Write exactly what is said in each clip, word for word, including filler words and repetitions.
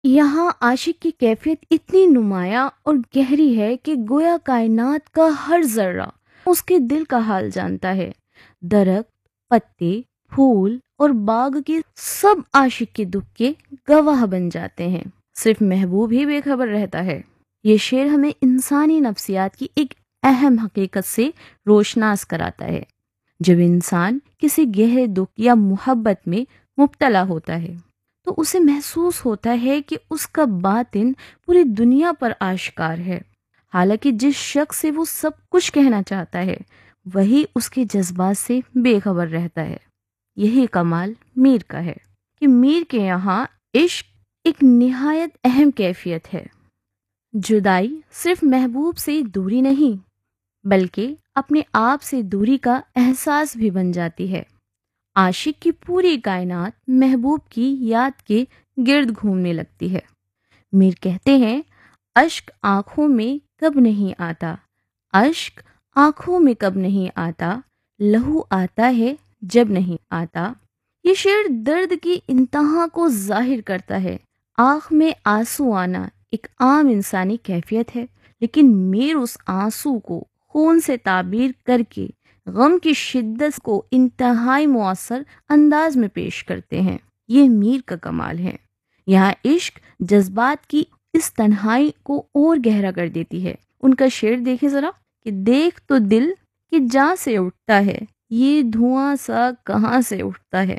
यहाँ आशिक की कैफियत इतनी नुमायां और गहरी है कि गोया कायनात का हर जर्रा उसके दिल का हाल जानता है। दरख्त, पत्ते, फूल और बाग के सब आशिक के दुख के गवाह बन जाते हैं। सिर्फ महबूब ही बेखबर रहता है। ये शेर हमें इंसानी नफ्सियात की एक अहम हकीकत से रोशनास कराता है। जब इंसान किसी गहरे दुख या मोहब्बत में मुब्तला होता है तो उसे महसूस होता है कि उसका बातिन पूरी दुनिया पर आश्कार है। हालांकि जिस शख्स से वो सब कुछ कहना चाहता है वही उसके जज्बात से बेखबर रहता है। यही कमाल मीर का है कि मीर के यहाँ इश्क एक निहायत अहम कैफियत है। जुदाई सिर्फ महबूब से दूरी नहीं बल्कि अपने आप से दूरी का एहसास भी बन जाती है। आशिक की पूरी कायनात महबूब की याद के गिर्द घूमने लगती है। मीर कहते हैं, अश्क आंखों में कब नहीं आता, अश्क आंखों में कब नहीं आता, लहू आता है जब नहीं आता। ये शेर दर्द की इंतहा को जाहिर करता है। आंख में आंसू आना एक आम इंसानी कैफियत है, लेकिन मीर उस आंसू को खून से ताबीर करके गम की शिद्दत को इंतहाई मुअस्सर अंदाज में पेश करते हैं। ये मीर का कमाल है। यहाँ इश्क जज्बात की इस तन्हाई को और गहरा कर देती है। उनका शेर देखें जरा कि देख तो दिल कि जहाँ से उठता है, ये धुआं सा कहाँ से उठता है।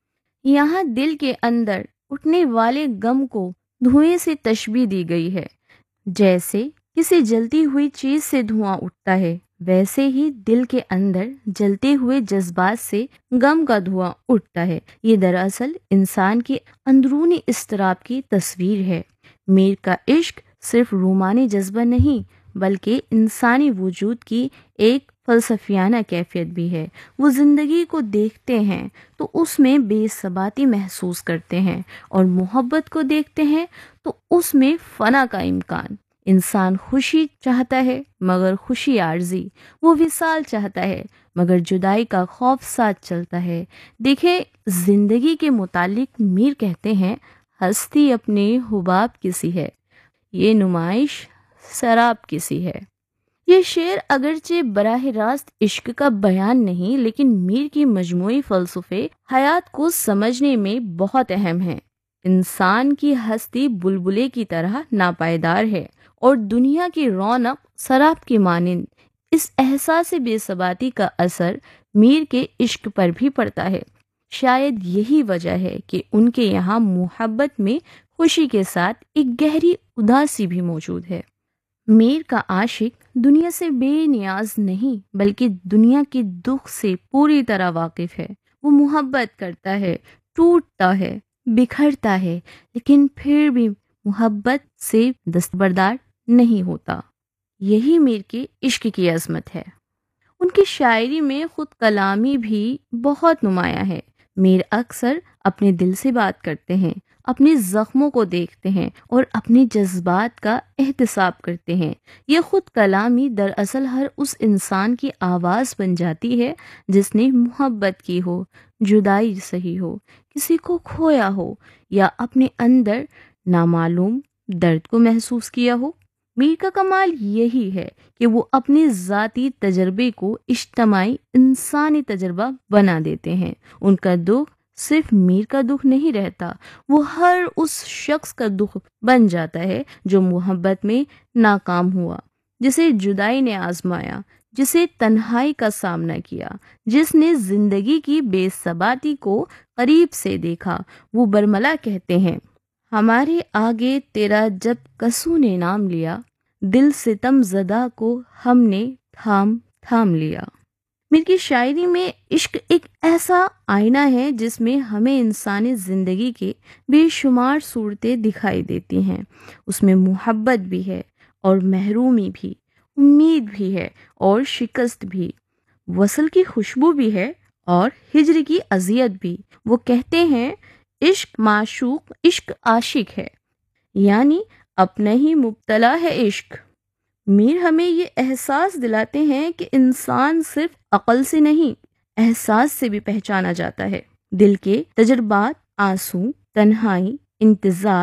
यहाँ दिल के अंदर उठने वाले गम को धुएं से तशबीह दी गई है। जैसे किसी जलती हुई चीज से धुआं उठता है, वैसे ही दिल के अंदर जलते हुए जज्बात से गम का धुआं उठता है। ये दरअसल इंसान के अंदरूनी इस्तराब की तस्वीर है। मीर का इश्क सिर्फ रूमानी जज्बा नहीं बल्कि इंसानी वजूद की एक फलसफियाना कैफियत भी है। वो जिंदगी को देखते हैं तो उसमें बेसबाती महसूस करते हैं और मोहब्बत को देखते हैं तो उसमें फना का इम्कान। इंसान खुशी चाहता है मगर खुशी आर्जी, वो विसाल चाहता है मगर जुदाई का खौफ साथ चलता है। देखें, जिंदगी के मुतालिक मीर कहते हैं, हस्ती अपने हुबाब किसी है, ये नुमाइश शराब किसी है। ये शेर अगरचे बराह रास्त इश्क का बयान नहीं लेकिन मीर की मजमूई फलसफे हयात को समझने में बहुत अहम है। इंसान की हस्ती बुलबुले की तरह नापायदार है और दुनिया की रौनक शराब की मानिंद। इस एहसास बेसबाती का असर मीर के इश्क पर भी पड़ता है। शायद यही वजह है कि उनके यहाँ मोहब्बत में खुशी के साथ एक गहरी उदासी भी मौजूद है। मीर का आशिक दुनिया से बेनियाज नहीं बल्कि दुनिया के दुख से पूरी तरह वाकिफ है। वो मोहब्बत करता है, टूटता है, बिखरता है, लेकिन फिर भी मोहब्बत से दस्तबरदार नहीं होता। यही मीर के इश्क की अजमत है। उनकी शायरी में खुद कलामी भी बहुत नुमाया है। मीर अक्सर अपने दिल से बात करते हैं, अपने जख्मों को देखते हैं और अपने जज्बात का एहतसाब करते हैं। ये खुद कलामी दरअसल हर उस इंसान की आवाज़ बन जाती है जिसने मोहब्बत की हो, जुदाई सही हो, किसी को खोया हो या अपने अंदर नामालूम दर्द को महसूस किया हो। मीर का कमाल यही है कि वो अपने ज़ाती तजर्बे को इज्तमाई इंसानी तजर्बा बना देते हैं। उनका दुख सिर्फ मीर का दुख नहीं रहता, वो हर उस शख्स का दुख बन जाता है जो मोहब्बत में नाकाम हुआ, जिसे जुदाई ने आजमाया, जिसे तन्हाई का सामना किया, जिसने जिंदगी की बेसबाती को करीब से देखा। वो बरमला कहते हैं, हमारे आगे तेरा जब कसू ने नाम लिया, दिल सितम ज़दा को हमने थाम थाम लिया। मीर की शायरी में इश्क एक ऐसा आईना है जिसमें हमें इंसानी ज़िंदगी के बेशुमार सूरतें दिखाई देती हैं। उसमें मोहब्बत भी है और महरूमी भी, उम्मीद भी है और शिकस्त भी, वसल की खुशबू भी है और हिजर की अजियत भी। वो कहते हैं, इश्क माशूक, इश्क आशिक है, यानी अपना ही मुब्तला है इश्क। मीर हमें ये एहसास दिलाते हैं कि इंसान सिर्फ अक्ल से नहीं, एहसास से भी पहचाना जाता है। दिल के तजर्बात, आंसू, तन्हाई, इंतजार,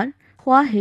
خواہش